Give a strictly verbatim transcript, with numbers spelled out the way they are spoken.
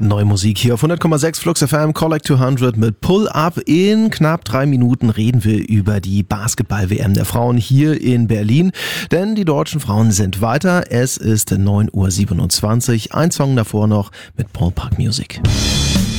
Neue Musik hier auf hundert Komma sechs Flux F M, Collect zweihundert mit Pull Up. In knapp drei Minuten reden wir über die Basketball-W M der Frauen hier in Berlin. Denn die deutschen Frauen sind weiter. Es ist neun Uhr siebenundzwanzig. Ein Song davor noch mit Paul Park Music.